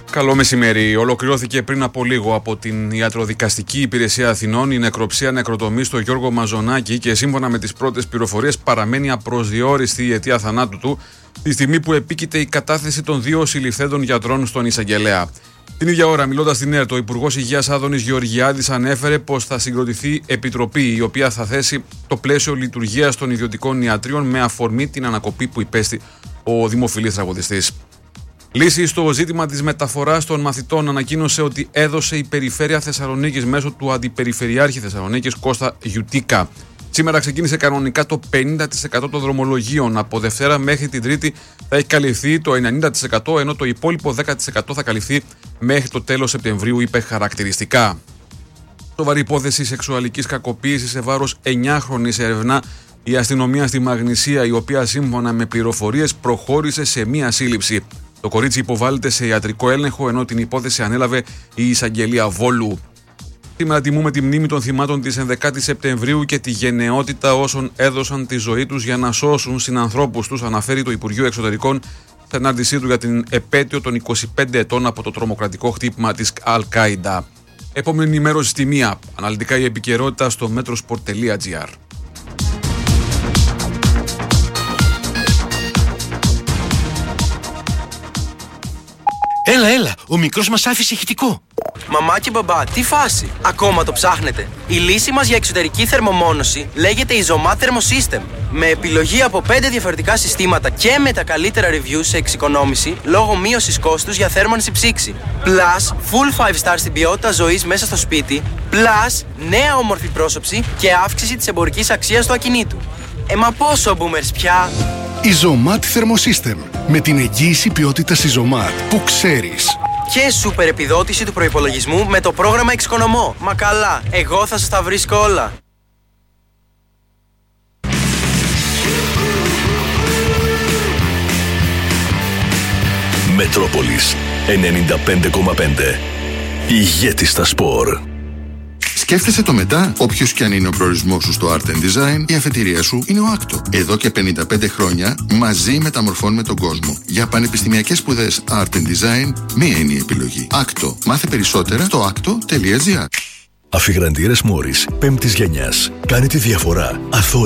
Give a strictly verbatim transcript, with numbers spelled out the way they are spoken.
Καλό μεσημέρι. Ολοκληρώθηκε πριν από λίγο από την Ιατροδικαστική Υπηρεσία Αθηνών η νεκροψία νεκροτομή στο Γιώργο Μαζονάκη και σύμφωνα με τις πρώτες πληροφορίες παραμένει απροσδιόριστη η αιτία θανάτου του τη στιγμή που επίκειται η κατάθεση των δύο συλληφθέντων γιατρών στον εισαγγελέα. Την ίδια ώρα, μιλώντας στην ΕΡΤ, ο Υπουργός Υγείας Άδωνης Γεωργιάδης ανέφερε πως θα συγκροτηθεί επιτροπή η οποία θα θέσει το πλαίσιο λειτουργίας των ιδιωτικών ιατρίων με αφορμή την ανακοπή που υπέστη ο δημοφιλής τραγουδιστής. Λύση στο ζήτημα της μεταφοράς των μαθητών ανακοίνωσε ότι έδωσε η Περιφέρεια Θεσσαλονίκης μέσω του Αντιπεριφερειάρχη Θεσσαλονίκης Κώστα Γιουτίκα. Σήμερα ξεκίνησε κανονικά το πενήντα τοις εκατό των δρομολογίων. Από Δευτέρα μέχρι την Τρίτη θα έχει καλυφθεί το ενενήντα τοις εκατό, ενώ το υπόλοιπο δέκα τοις εκατό θα καλυφθεί μέχρι το τέλος Σεπτεμβρίου, είπε χαρακτηριστικά. Σοβαρή υπόθεση σεξουαλικής κακοποίησης σε βάρος εννιάχρονης ερευνά η αστυνομία στη Μαγνησία, η οποία σύμφωνα με πληροφορίες προχώρησε σε μία σύλληψη. Το κορίτσι υποβάλλεται σε ιατρικό έλεγχο, ενώ την υπόθεση ανέλαβε η εισαγγελία Βόλου. Σήμερα τιμούμε τη μνήμη των θυμάτων της ενδεκάτης Σεπτεμβρίου και τη γενναιότητα όσων έδωσαν τη ζωή τους για να σώσουν συνανθρώπους τους, αναφέρει το Υπουργείο Εξωτερικών στην ανάρτησή του για την επέτειο των είκοσι πέντε ετών από το τρομοκρατικό χτύπημα της Αλ-Κάιντα. Επόμενη ενημέρωση στη μία. Αναλυτικά η επικαιρότητα στο metrosport τελεία gr. Έλα, έλα, ο μικρός μας άφησε ηχητικό. Μαμά και μπαμπά, τι φάση, ακόμα το ψάχνετε? Η λύση μας για εξωτερική θερμομόνωση λέγεται Isomat Thermosystem. Με επιλογή από πέντε διαφορετικά συστήματα και με τα καλύτερα reviews σε εξοικονόμηση λόγω μείωσης κόστους για θέρμανση ψήξη. Plus, full five star στην ποιότητα ζωής μέσα στο σπίτι. Plus, νέα όμορφη πρόσωψη και αύξηση της εμπορικής αξίας του ακινήτου. Ε, μα πόσο boomers πια! Isomat Thermosystem. Με την εγγύηση ποιότητας Isomat που ξέρεις. Και σούπερ επιδότηση του προϋπολογισμού με το πρόγραμμα Εξοικονομώ. Μα καλά, εγώ θα σας τα βρίσκω όλα. Μετρόπολης ενενήντα πέντε κόμμα πέντε. Ηγέτης στα σπορ. Σκέφτεσαι το μετά, όποιος και αν είναι ο προορισμός σου στο Art and Design, η αφετηρία σου είναι ο άκτο. Εδώ και πενήντα πέντε χρόνια μαζί μεταμορφώνουμε τον κόσμο. Για πανεπιστημιακές σπουδές Art and Design, μία είναι η επιλογή. άκτο. Μάθε περισσότερα στο άκτο τελεία gr. Αφιγραντήρες Μόρις πέμπτης γενιάς. Κάνει τη διαφορά.